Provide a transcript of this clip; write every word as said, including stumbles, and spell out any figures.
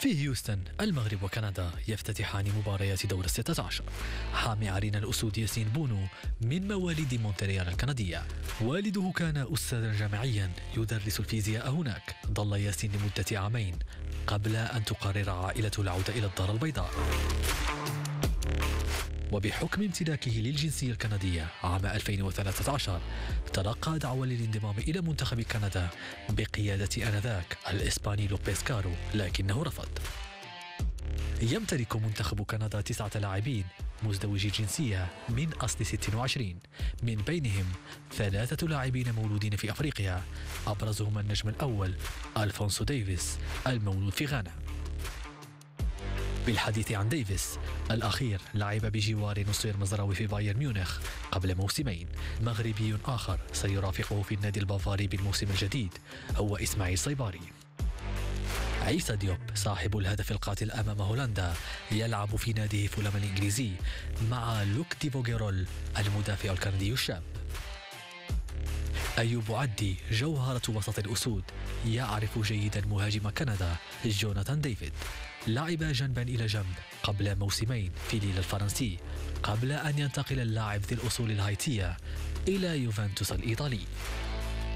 في هيوستن المغرب وكندا يفتتحان مباريات دور الستة عشر. حامي عرين الأسود ياسين بونو من مواليد مونتريال الكندية، والده كان أستاذا جامعيا يدرس الفيزياء هناك. ظل ياسين لمدة عامين قبل أن تقرر عائلته العودة إلى الدار البيضاء، وبحكم امتلاكه للجنسية الكندية عام ألفين وثلاثة عشر تلقى دعوة للانضمام إلى منتخب كندا بقيادة آنذاك الإسباني لوبيز كارو، لكنه رفض. يمتلك منتخب كندا تسعة لاعبين مزدوجي الجنسية من أصل ستة وعشرين، من بينهم ثلاثة لاعبين مولودين في أفريقيا، أبرزهم النجم الأول ألفونسو ديفيس المولود في غانا. بالحديث عن ديفيس الأخير لعب بجوار نصير مزراوي في بايرن ميونخ قبل موسمين. مغربي آخر سيرافقه في النادي البافاري بالموسم الجديد هو إسماعيل صيباري. عيسى ديوب صاحب الهدف القاتل أمام هولندا يلعب في ناديه فولام الإنجليزي مع لوك ديفوغيرول المدافع الكندي الشاب. أيوب عدي جوهرة وسط الأسود يعرف جيدا مهاجم كندا جوناثان ديفيد. لعب جنبا إلى جنب قبل موسمين في ليل الفرنسي قبل أن ينتقل اللاعب ذي الأصول الهايتية إلى يوفنتوس الإيطالي.